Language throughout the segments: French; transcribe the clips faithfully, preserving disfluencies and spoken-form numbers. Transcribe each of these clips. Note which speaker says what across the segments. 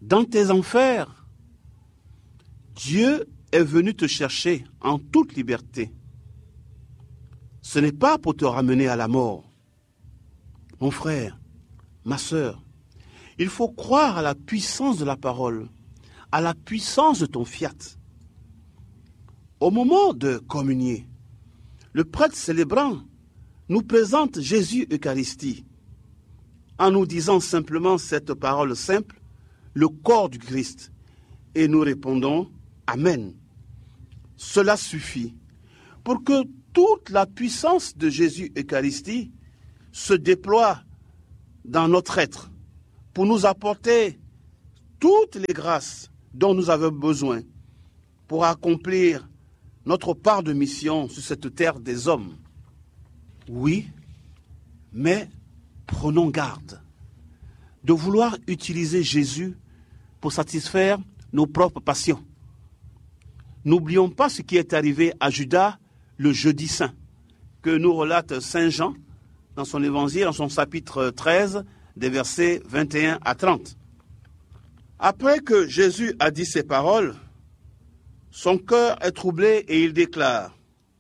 Speaker 1: dans tes enfers, Dieu est venu te chercher en toute liberté. Ce n'est pas pour te ramener à la mort. Mon frère, ma sœur, il faut croire à la puissance de la parole, à la puissance de ton fiat. Au moment de communier, le prêtre célébrant nous présente Jésus Eucharistie en nous disant simplement cette parole simple, le corps du Christ. Et nous répondons Amen. Cela suffit pour que toute la puissance de Jésus Eucharistie se déploie dans notre être pour nous apporter toutes les grâces dont nous avons besoin pour accomplir notre part de mission sur cette terre des hommes. Oui, mais prenons garde de vouloir utiliser Jésus pour satisfaire nos propres passions. N'oublions pas ce qui est arrivé à Judas le jeudi saint, que nous relate saint Jean dans son évangile, dans son chapitre treize, des versets vingt et un à trente. Après que Jésus a dit ces paroles, son cœur est troublé et il déclare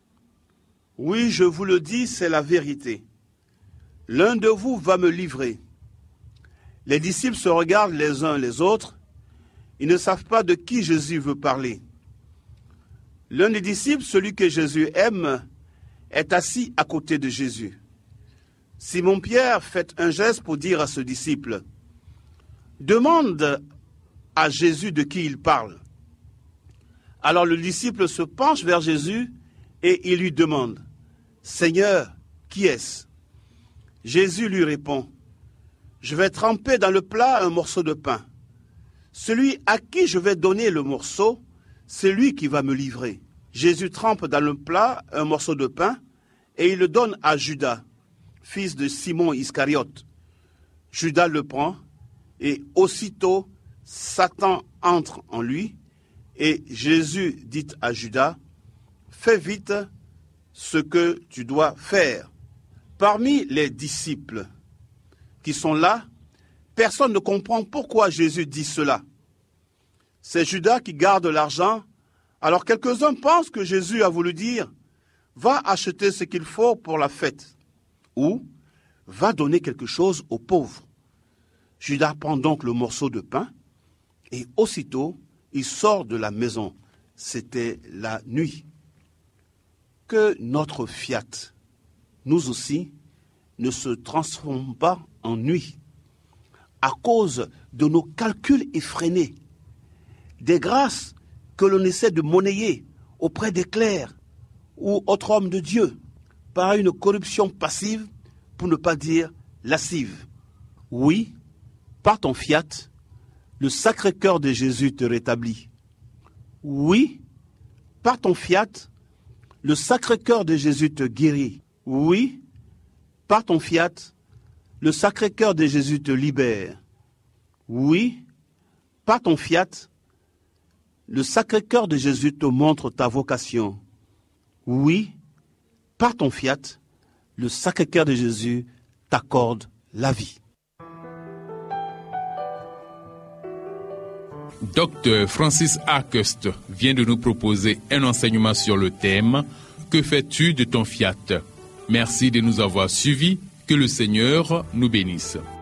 Speaker 1: « Oui, je vous le dis, c'est la vérité. L'un de vous va me livrer. » Les disciples se regardent les uns les autres. Ils ne savent pas de qui Jésus veut parler. L'un des disciples, celui que Jésus aime, est assis à côté de Jésus. Simon-Pierre fait un geste pour dire à ce disciple « Demande à Jésus de qui il parle. » Alors le disciple se penche vers Jésus et il lui demande « Seigneur, qui est-ce » Jésus lui répond « Je vais tremper dans le plat un morceau de pain. Celui à qui je vais donner le morceau, c'est lui qui va me livrer. » Jésus trempe dans le plat un morceau de pain et il le donne à Judas, fils de Simon Iscariote. Judas le prend et aussitôt Satan entre en lui et Jésus dit à Judas « Fais vite ce que tu dois faire. » Parmi les disciples qui sont là, personne ne comprend pourquoi Jésus dit cela. C'est Judas qui garde l'argent, alors quelques-uns pensent que Jésus a voulu dire « Va acheter ce qu'il faut pour la fête » ou « Va donner quelque chose aux pauvres ». Judas prend donc le morceau de pain et aussitôt il sort de la maison. C'était la nuit. Que notre fiat, nous aussi, ne se transforme pas en nuit à cause de nos calculs effrénés, des grâces que l'on essaie de monnayer auprès des clercs ou autres hommes de Dieu par une corruption passive, pour ne pas dire lascive. Oui, par ton fiat, le Sacré-Cœur de Jésus te rétablit. Oui, par ton fiat, le Sacré-Cœur de Jésus te guérit. Oui, par ton fiat, le Sacré-Cœur de Jésus te libère. Oui, par ton fiat, le Sacré-Cœur de Jésus te montre ta vocation. Oui, par ton fiat, le Sacré-Cœur de Jésus t'accorde la vie.
Speaker 2: Docteur Francis Arquest vient de nous proposer un enseignement sur le thème « Que fais-tu de ton fiat ?» Merci de nous avoir suivis. Que le Seigneur nous bénisse.